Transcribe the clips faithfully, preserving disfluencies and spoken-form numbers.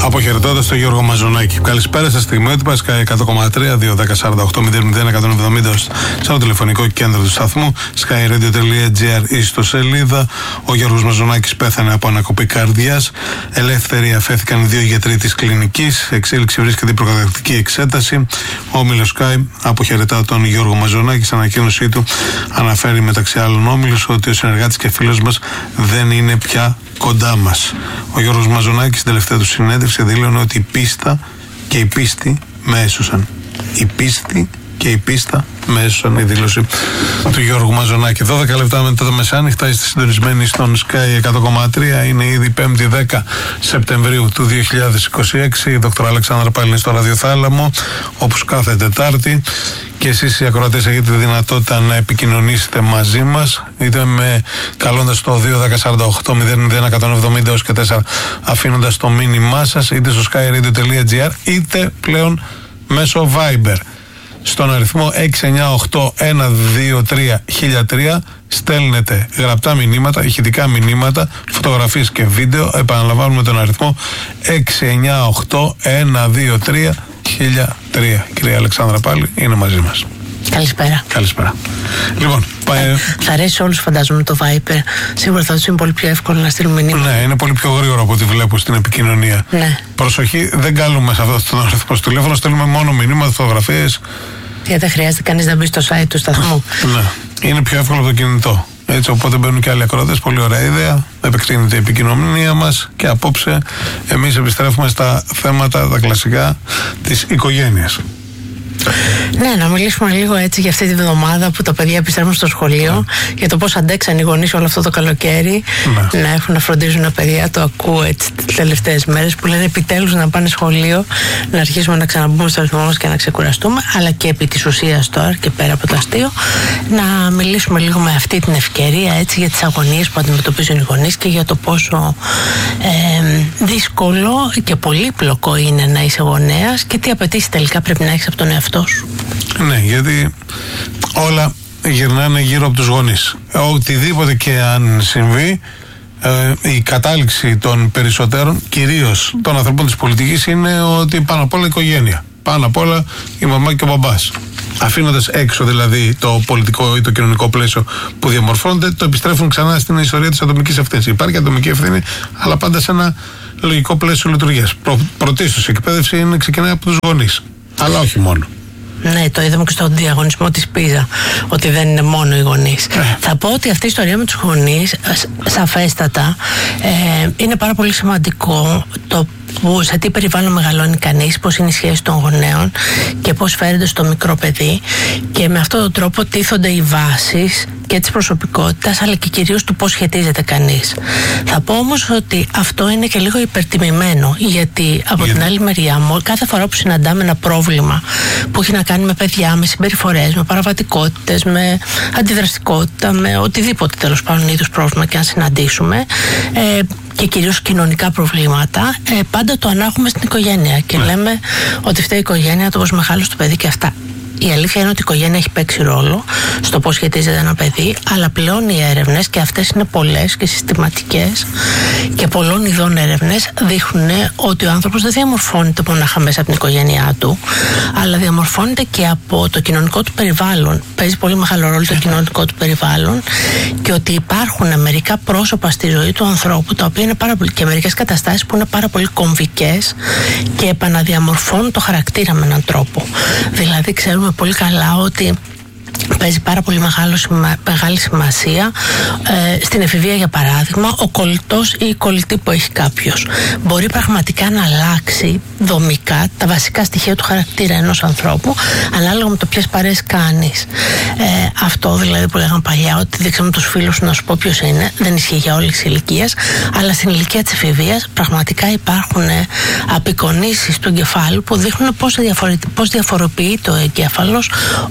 Αποχαιρετώντας τον Γιώργο Μαζονάκη. Καλησπέρα στα στιγμιότυπα Sky εκατό κόμμα τρία, δύο δέκα σαράντα οκτώ μηδέν μηδέν εκατόν εβδομήντα στο τηλεφωνικό κέντρο του σταθμού, skyradio.gr ιστοσελίδα. Ο Γιώργος Μαζονάκης πέθανε από ανακοπή καρδιάς. Ελεύθεροι αφέθηκαν οι δύο γιατροί της κλινικής. Εξέλιξη βρίσκεται η προκαταρκτική εξέταση. Ο όμιλος Sky αποχαιρετά τον Γιώργο Μαζονάκη. Στην ανακοίνωσή του αναφέρει μεταξύ άλλων όμιλος ότι ο συνεργάτης και φίλος μας δεν είναι πια κοντά μας. Ο Γιώργος Μαζονάκης στην τελευταία του συνέντευξη δήλωνε ότι η πίστα και η πίστη με έσωσαν. Η πίστη και η πίστα με έσωσαν, η δήλωση του Γιώργου Μαζονάκη. δώδεκα λεπτά μετά το μεσάνυχτα είστε συντονισμένοι στον Sky εκατό κόμμα τρία. Είναι ήδη πέμπτη δέκα Σεπτεμβρίου του δύο χιλιάδες είκοσι έξι. Η δόκτωρα Αλεξάνδρα πάλι είναι στο ραδιοθάλαμο, όπως κάθε Τετάρτη. Και εσείς οι ακροατές έχετε τη δυνατότητα να επικοινωνήσετε μαζί μας, είτε με καλώντας το δύο δέκα σαράντα οκτώ μηδέν μηδέν εκατόν εβδομήντα και τέσσερα, αφήνοντας το μήνυμά σας, είτε στο skyradio.gr, είτε πλέον μέσω Viber. Στον αριθμό έξι εννιά οκτώ ένα δύο τρία χίλια τρία στέλνετε γραπτά μηνύματα, ηχητικά μηνύματα, φωτογραφίες και βίντεο. Επαναλαμβάνουμε τον αριθμό έξι εννιά οκτώ ένα δύο τρία χίλια τρία. Κυρία Αλεξάνδρα πάλι είναι μαζί μας. Καλησπέρα. Καλησπέρα. Λοιπόν, πάει... θα αρέσει όλους, φαντάζομαι, το Viper. Σίγουρα θα τους είναι πολύ πιο εύκολο να στείλουμε μηνύματα. Ναι, είναι πολύ πιο γρήγορο από ό,τι βλέπω στην επικοινωνία. Ναι. Προσοχή, δεν καλούμε σε αυτό τον αριθμό στο τηλέφωνο, στέλνουμε μόνο μηνύματα, φωτογραφίες. Γιατί δεν χρειάζεται κανείς να μπει στο site του σταθμού. Ναι, είναι πιο εύκολο από το κινητό. Έτσι, οπότε μπαίνουν και άλλοι ακροατές. Πολύ ωραία ιδέα. Επεκτείνεται η επικοινωνία μας και απόψε εμείς επιστρέφουμε στα θέματα, τα κλασικά της οικογένειας. Ναι, να μιλήσουμε λίγο έτσι για αυτή τη βδομάδα που τα παιδιά επιστρέφουν στο σχολείο, ναι. Για το πώς αντέξαν οι γονείς όλο αυτό το καλοκαίρι, ναι. Να έχουν να φροντίζουν τα παιδιά. Το ακούω έτσι τις τελευταίες μέρες που λένε επιτέλους να πάνε σχολείο, να αρχίσουμε να ξαναμπούμε στο ρυθμό μας και να ξεκουραστούμε. Αλλά και επί της ουσίας τώρα και πέρα από το αστείο, να μιλήσουμε λίγο με αυτή την ευκαιρία έτσι, για τις αγωνίες που αντιμετωπίζουν οι γονείς και για το πόσο ε, δύσκολο και πολύπλοκο είναι να είσαι γονέας και τι απαιτήσεις τελικά πρέπει να έχεις από τον εαυτό σου. Ναι, γιατί όλα γυρνάνε γύρω από τους γονείς. Οτιδήποτε και αν συμβεί, ε, η κατάληξη των περισσότερων, κυρίως των ανθρώπων της πολιτικής, είναι ότι πάνω απ' όλα η οικογένεια. Πάνω απ' όλα η μαμά και ο μπαμπάς. Αφήνοντας έξω δηλαδή το πολιτικό ή το κοινωνικό πλαίσιο που διαμορφώνεται, το επιστρέφουν ξανά στην ιστορία της ατομικής ευθύνης. Υπάρχει ατομική ευθύνη, αλλά πάντα σε ένα λογικό πλαίσιο λειτουργίας. Προ, πρωτίστως η εκπαίδευση είναι, ξεκινάει από τους γονείς. Αλλά όχι μόνο. Ναι, το είδαμε και στον διαγωνισμό της Πίζα, ότι δεν είναι μόνο οι γονείς. Ε. Θα πω ότι αυτή η ιστορία με τους γονείς, σαφέστατα, ε, είναι πάρα πολύ σημαντικό το που, σε τι περιβάλλον μεγαλώνει κανείς, πώς είναι η σχέση των γονέων και πώς φέρεται στο μικρό παιδί, και με αυτόν τον τρόπο τίθονται οι βάσεις και της προσωπικότητας, αλλά και κυρίως του πώς σχετίζεται κανείς. Θα πω όμως ότι αυτό είναι και λίγο υπερτιμημένο, γιατί από yeah. την άλλη μεριά μου, κάθε φορά που συναντάμε ένα πρόβλημα που έχει να κάνει με παιδιά, με συμπεριφορές, με παραβατικότητες, με αντιδραστικότητα, με οτιδήποτε τέλος πάντων είδους πρόβλημα και αν συναντήσουμε, ε, και κυρίως κοινωνικά προβλήματα, ε, πάντα το ανάγουμε στην οικογένεια και yeah. λέμε ότι φταίει η οικογένεια, το πώς μεγάλωσε το παιδί και αυτά. Η αλήθεια είναι ότι η οικογένεια έχει παίξει ρόλο στο πώς σχετίζεται ένα παιδί, αλλά πλέον οι έρευνες, και αυτές είναι πολλές και συστηματικές και πολλών ειδών έρευνες, δείχνουν ότι ο άνθρωπος δεν διαμορφώνεται μονάχα μέσα από την οικογένειά του, αλλά διαμορφώνεται και από το κοινωνικό του περιβάλλον. Παίζει πολύ μεγάλο ρόλο το κοινωνικό του περιβάλλον, και ότι υπάρχουν μερικά πρόσωπα στη ζωή του ανθρώπου, τα οποία είναι πάρα πολύ, και μερικές καταστάσεις που είναι πάρα πολύ κομβικές και επαναδιαμορφώνουν το χαρακτήρα με έναν τρόπο. Δηλαδή, ξέρουμε πολύ καλά ότι παίζει πάρα πολύ μεγάλο, μεγάλη σημασία ε, στην εφηβεία, για παράδειγμα, ο κολλητός ή η κολλητή που έχει κάποιος. Μπορεί πραγματικά να αλλάξει δομικά τα βασικά στοιχεία του χαρακτήρα ενός ανθρώπου, ανάλογα με το ποιες παρέες κάνεις. Ε, αυτό δηλαδή που λέγαμε παλιά, ότι δείξαμε τους φίλους σου να σου πω ποιος είναι, δεν ισχύει για όλες τις ηλικίες, αλλά στην ηλικία της εφηβείας πραγματικά υπάρχουν ε, απεικονίσεις του εγκεφάλου που δείχνουν πώς, πώς διαφοροποιείται ο εγκέφαλος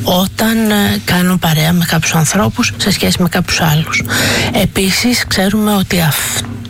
όταν ε, κάνουν παρέα με κάποιους ανθρώπους σε σχέση με κάποιους άλλους. Επίσης, ξέρουμε ότι αυτό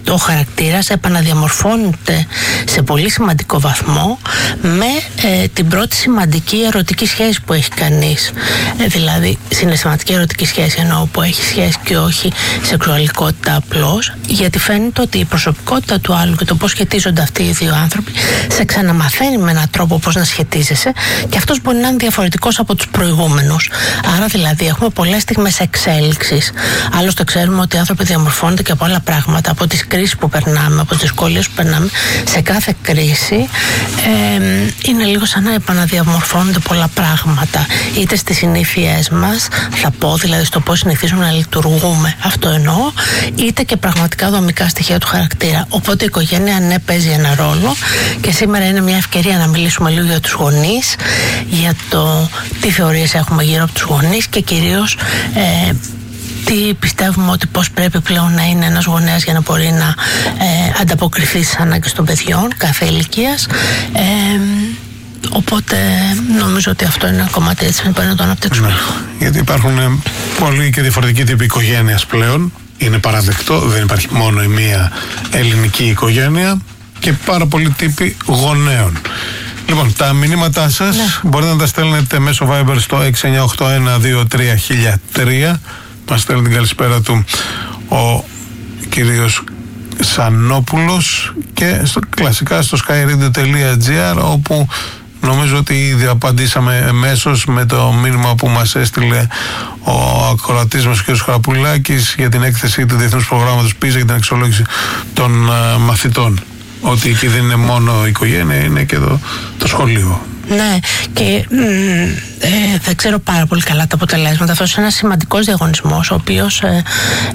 ο χαρακτήρας επαναδιαμορφώνεται σε πολύ σημαντικό βαθμό με ε, την πρώτη σημαντική ερωτική σχέση που έχει κανείς. Ε, δηλαδή συναισθηματική ερωτική σχέση, εννοώ, που έχει σχέση και όχι σεξουαλικότητα απλώς, γιατί φαίνεται ότι η προσωπικότητα του άλλου και το πώς σχετίζονται αυτοί οι δύο άνθρωποι σε ξαναμαθαίνει με έναν τρόπο πώς να σχετίζεσαι, και αυτός μπορεί να είναι διαφορετικός από τους προηγούμενους. Άρα δηλαδή έχουμε πολλές στιγμές εξέλιξης. Άλλωστε ξέρουμε ότι οι άνθρωποι διαμορφώνονται και από άλλα πράγματα, από τις κρίσεις που περνάμε, από τις δυσκολίες που περνάμε. Σε κάθε κρίση ε, είναι λίγο σαν να επαναδιαμορφώνονται πολλά πράγματα, είτε στις συνήθειές μας, θα πω, δηλαδή στο πώς συνηθίζουμε να λειτουργούμε, αυτό εννοώ, είτε και πραγματικά δομικά στοιχεία του χαρακτήρα. Οπότε η οικογένεια, ναι, παίζει ένα ρόλο, και σήμερα είναι μια ευκαιρία να μιλήσουμε λίγο για τους γονείς, για το τι θεωρίες έχουμε γύρω από τους γονείς, και κυρίως ε, τι πιστεύουμε ότι πώς πρέπει πλέον να είναι ένας γονέας για να μπορεί να ε, ανταποκριθεί στις ανάγκες των παιδιών κάθε ηλικίας. Ε, οπότε νομίζω ότι αυτό είναι ένα κομμάτι, έτσι πρέπει να το αναπτύξουμε. Ναι, γιατί υπάρχουν πολλοί και διαφορετικοί τύποι οικογένειας πλέον. Είναι παραδεκτό, δεν υπάρχει μόνο η μία ελληνική οικογένεια, και πάρα πολλοί τύποι γονέων. Λοιπόν, τα μηνύματά σας, ναι, μπορείτε να τα στέλνετε μέσω Viber στο έξι εννιά οκτώ ένα δύο τρία χίλια τρία. Μας στέλνει την καλησπέρα του ο κύριος Σανόπουλος, και στο, κλασικά στο skyradio τελεία gr, όπου νομίζω ότι ήδη απαντήσαμε εμέσως με το μήνυμα που μας έστειλε ο ακροατής μας, ο κ. Χαραπουλάκης, για την έκθεση του Διεθνούς Προγράμματος πίζα για την αξιολόγηση των uh, μαθητών. Ότι εκεί δεν είναι μόνο η οικογένεια, είναι και το, το σχολείο. Ναι, και ε, δεν ξέρω πάρα πολύ καλά τα αποτελέσματα. Αυτό είναι ένας σημαντικός διαγωνισμός, ο οποίος ε,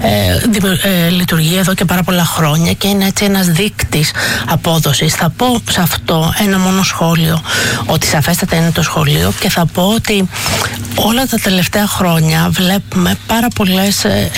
ε, ε, λειτουργεί εδώ και πάρα πολλά χρόνια, και είναι έτσι ένας δείκτης απόδοσης. Θα πω σε αυτό ένα μόνο σχόλιο, ότι σαφέστατα είναι το σχολείο, και θα πω ότι όλα τα τελευταία χρόνια βλέπουμε πάρα πολλές ε,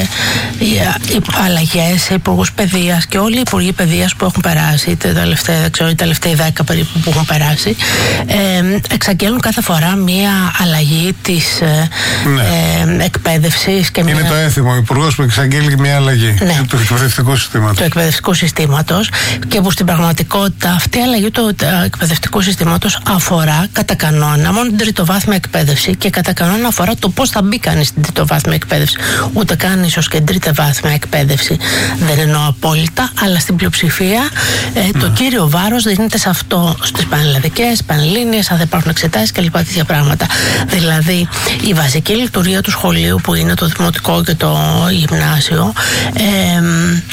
ε, αλλαγές σε υπουργούς παιδείας, και όλοι οι υπουργοί παιδείας που έχουν περάσει, τα τελευταία, δεν ξέρω, οι τελευταίοι δέκα περίπου που έχουν περάσει, Ε, εξαγγέλνουν κάθε φορά μία αλλαγή της ε, ναι. ε, εκπαίδευσης. Και είναι μία... το έθιμο, ο υπουργός που εξαγγέλει μία αλλαγή, ναι, του εκπαιδευτικού συστήματος. Του εκπαιδευτικού συστήματος, και που στην πραγματικότητα αυτή η αλλαγή του εκπαιδευτικού συστήματος αφορά κατά κανόνα μόνο την τριτοβάθμια εκπαίδευση, και κατά κανόνα αφορά το πώς θα μπει κανείς στην τριτοβάθμια εκπαίδευση. Ούτε καν ίσως και την τριτοβάθμια εκπαίδευση. Δεν εννοώ απόλυτα, αλλά στην πλειοψηφία ε, το mm. κύριο βάρος δίνεται σε αυτό, στις πανελλαδικές, πανελλήνιες, αν δεν υπάρχουν εξετάσεις κλπ. Τέτοια πράγματα. Δηλαδή, η βασική λειτουργία του σχολείου, που είναι το δημοτικό και το γυμνάσιο, ε,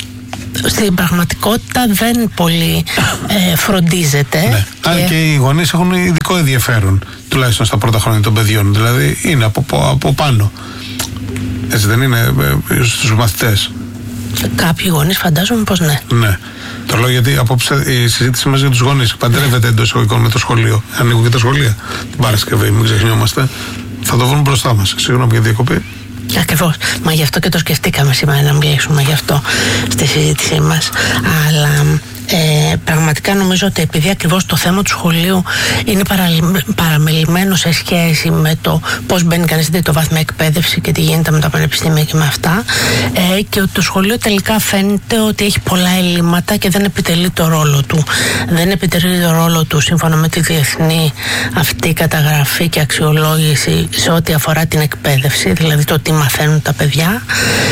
στην πραγματικότητα δεν πολύ ε, φροντίζεται. Ναι. Και... Αν και οι γονείς έχουν ειδικό ενδιαφέρον, τουλάχιστον στα πρώτα χρόνια των παιδιών. Δηλαδή, είναι από, από πάνω. Έτσι δεν είναι ε, στους μαθητές? Κάποιοι γονείς φαντάζομαι πως ναι. Ναι. Το λέω γιατί απόψε η συζήτηση μας για τους γονείς παντρεύεται εντός εισαγωγικών με το σχολείο. Ανοίγουν και τα σχολεία την Παρασκευή, μην ξεχνιόμαστε. Θα το βρουν μπροστά μας. Συγγνώμη για διακοπή. Ακριβώς. Μα γι' αυτό και το σκεφτήκαμε σήμερα να μιλήσουμε γι' αυτό στη συζήτησή μας. Αλλά ε, πραγματικά νομίζω ότι επειδή ακριβώς το θέμα του σχολείου είναι παραμελημένο σε σχέση με το πώς μπαίνει κανείς στην τριτοβάθμια εκπαίδευση και τι γίνεται με τα πανεπιστήμια και με αυτά, ε, και ότι το σχολείο τελικά φαίνεται ότι έχει πολλά ελλείμματα και δεν επιτελεί το ρόλο του. Δεν επιτελεί το ρόλο του σύμφωνα με τη διεθνή αυτή καταγραφή και αξιολόγηση σε ό,τι αφορά την εκπαίδευση, δηλαδή το τι μαθαίνουν τα παιδιά.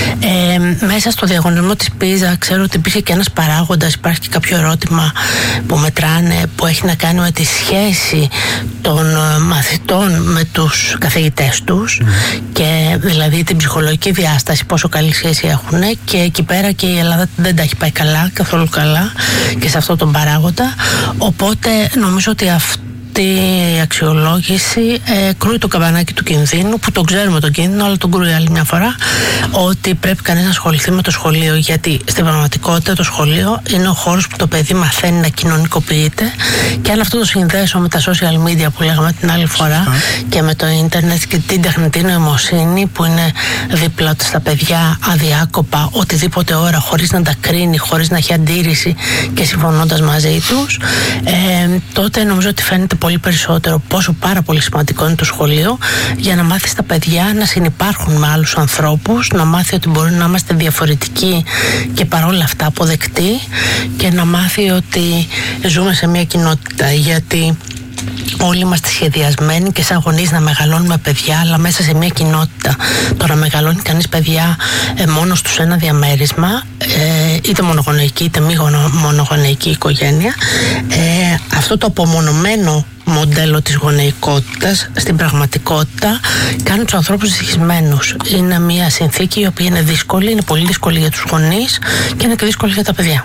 Ε, μέσα στο διαγωνισμό της πίζα ξέρω ότι υπήρχε και ένας παράγοντας, υπάρχει και κάποιο ερώτημα που μετράνε, που έχει να κάνει με τη σχέση των μαθητών με τους καθηγητές τους, mm. και δηλαδή την ψυχολογική διάσταση, πόσο καλή σχέση έχουν, και εκεί πέρα και η Ελλάδα δεν τα έχει πάει καλά, καθόλου καλά, και σε αυτό τον παράγοντα. Οπότε νομίζω ότι αυτό η αξιολόγηση ε, κρούει το καμπανάκι του κινδύνου, που τον ξέρουμε τον κίνδυνο, αλλά τον κρούει άλλη μια φορά, ότι πρέπει κανείς να ασχοληθεί με το σχολείο, γιατί στην πραγματικότητα το σχολείο είναι ο χώρος που το παιδί μαθαίνει να κοινωνικοποιείται, και αν αυτό το συνδέσω με τα social media που λέγαμε την άλλη φορά mm. και με το ίντερνετ και την τεχνητή νοημοσύνη που είναι δίπλα στα παιδιά αδιάκοπα οτιδήποτε ώρα, χωρίς να τα κρίνει, χωρίς να έχει αντίρρηση και συμφωνώντας μαζί τους, ε, τότε νομίζω ότι φαίνεται πολύ πολύ περισσότερο πόσο πάρα πολύ σημαντικό είναι το σχολείο, για να μάθει στα παιδιά να συνυπάρχουν με άλλους ανθρώπους, να μάθει ότι μπορεί να είμαστε διαφορετικοί και παρόλα αυτά αποδεκτοί, και να μάθει ότι ζούμε σε μια κοινότητα, γιατί όλοι είμαστε σχεδιασμένοι και σαν γονείς να μεγαλώνουμε παιδιά, αλλά μέσα σε μια κοινότητα. Τώρα μεγαλώνει κανείς παιδιά ε, μόνος τους σε ένα διαμέρισμα, ε, είτε μονογονεϊκή είτε μη μονογονεϊκή οικογένεια, ε, αυτό το απομονωμένο μοντέλο της γονεϊκότητας στην πραγματικότητα κάνει τους ανθρώπους δυστυχισμένους. Είναι μια συνθήκη η οποία είναι δύσκολη, είναι πολύ δύσκολη για τους γονείς και είναι και δύσκολη για τα παιδιά.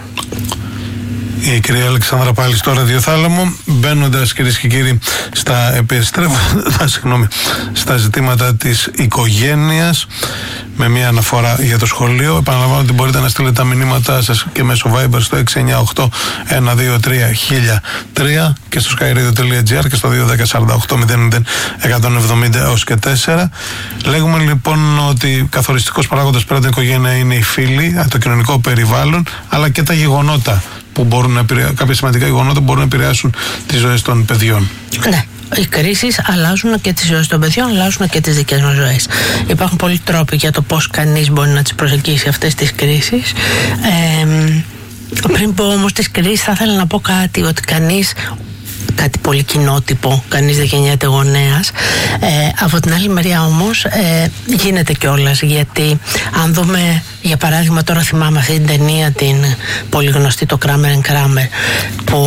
Η κυρία Αλεξάνδρα πάλι στο ραδιοθάλαμο, μπαίνοντας κυρίες και κύριοι στα, επιστρέφοντα, συγγνώμη, στα ζητήματα της οικογένειας, με μια αναφορά για το σχολείο. Επαναλαμβάνω ότι μπορείτε να στείλετε τα μηνύματά σας και μέσω Viber στο έξι εννιά οκτώ ένα δύο τρία χίλια τρία και στο skyradio τελεία gr και στο δύο ένα μηδέν σαράντα οκτώ μηδέν μηδέν εκατόν εβδομήντα έως και τέσσερα. Λέγουμε λοιπόν ότι καθοριστικός παράγοντας πέρα την οικογένεια είναι οι φίλοι, το κοινωνικό περιβάλλον, αλλά και τα γεγονότα που μπορούν να επηρεάσουν, κάποια σημαντικά γεγονότα που μπορούν να επηρεάσουν τις ζωές των παιδιών. Ναι. Οι κρίσεις αλλάζουν και τις ζωές των παιδιών, αλλάζουν και τις δικές μας ζωές. Υπάρχουν πολλοί τρόποι για το πώς κανείς μπορεί να τις προσεγγίσει αυτές τις κρίσεις. Ε, πριν πω όμως τις κρίσεις, θα ήθελα να πω κάτι, ότι κανείς, κάτι πολύ κοινότυπο, κανείς δεν γεννιέται γονέας. Ε, από την άλλη μεριά όμως ε, γίνεται κιόλας, γιατί αν δούμε, για παράδειγμα, τώρα θυμάμαι αυτή την ταινία, την πολύ γνωστή, το Kramer and Kramer, που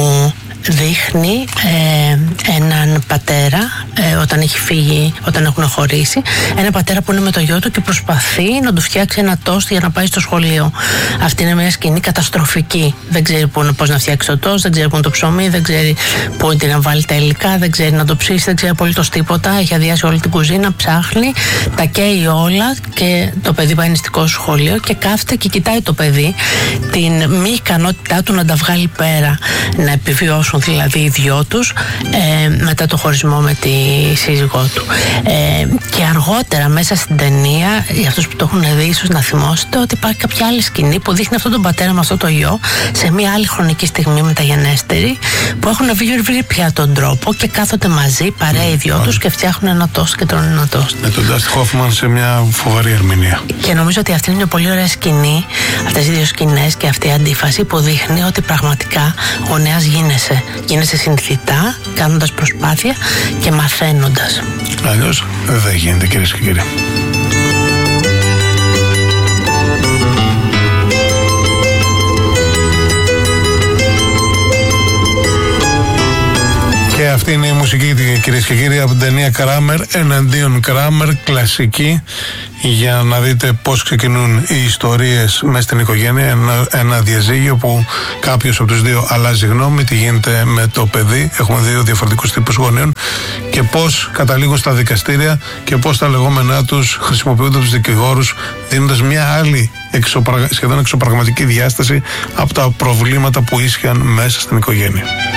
δείχνει ε, έναν πατέρα ε, όταν έχει φύγει, όταν έχουν χωρίσει, ένα πατέρα που είναι με το γιο του και προσπαθεί να του φτιάξει ένα τόστ για να πάει στο σχολείο. Αυτή είναι μια σκηνή καταστροφική. Δεν ξέρει πώς να φτιάξει το τόστ, δεν ξέρει πού είναι το ψωμί, δεν ξέρει πού είναι να βάλει τα υλικά, δεν ξέρει να το ψήσει, δεν ξέρει απολύτως τίποτα. Έχει αδειάσει όλη την κουζίνα, ψάχνει, τα καίει όλα και το παιδί πάει νηστικό στο σχολείο και κάθεται και κοιτάει το παιδί, την μη ικανότητά του να τα βγάλει πέρα, να επιβιώσουν δηλαδή οι δυο τους ε, μετά το χωρισμό με τη σύζυγό του. Ε, και αργότερα μέσα στην ταινία, για αυτούς που το έχουν δει ίσως να θυμόσαστε, ότι υπάρχει κάποια άλλη σκηνή που δείχνει αυτόν τον πατέρα με αυτό το γιο σε μια άλλη χρονική στιγμή μεταγενέστερη, που έχουν βρει πια τον τρόπο και κάθονται μαζί, παρέα οι δυο τους, και φτιάχνουν ένα τόστ και τρώνε ένα τόστ. Με τον Ντάστι Χόφμαν σε μια φοβερή ερμηνεία. Και νομίζω ότι αυτή είναι μια πολύ ωραία σκηνή, αυτές οι δύο σκηνές και αυτή η αντίφαση που δείχνει ότι πραγματικά γονέας γίνεσαι. Γίνεσαι συνθητά, κάνοντας προσπάθεια και μαθαίνοντας. Αλλιώς δεν γίνεται, κυρίες και κύριοι. Και αυτή είναι η μουσική, κυρίες και κύριοι, από την ταινία Kramer εναντίον Kramer, κλασική, για να δείτε πώς ξεκινούν οι ιστορίες μέσα στην οικογένεια. Ένα, ένα διαζύγιο που κάποιος από τους δύο αλλάζει γνώμη, τι γίνεται με το παιδί. Έχουμε δύο διαφορετικούς τύπους γονέων και πώς καταλήγουν στα δικαστήρια και πώς τα λεγόμενά τους χρησιμοποιούνται τους δικηγόρους, δίνοντας μια άλλη εξωπραγμα, σχεδόν εξωπραγματική διάσταση από τα προβλήματα που ίσχυαν μέσα στην οικογένεια.